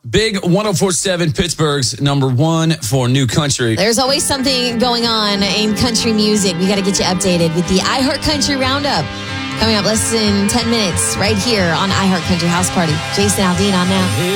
Big 104.7 Pittsburgh's number one for new country. There's always something going on in country music. We got to get you updated with the iHeart Country Roundup. Coming up less than 10 minutes right here on iHeart Country House Party. Jason Aldean on now.